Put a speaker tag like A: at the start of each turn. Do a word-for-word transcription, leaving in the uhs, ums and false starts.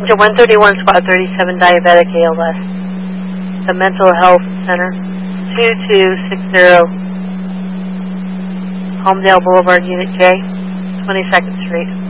A: to one thirty-one, Squad thirty-seven, diabetic A L S. The Mental Health Center, two two six zero, Homedale Boulevard, Unit J, twenty-second Street.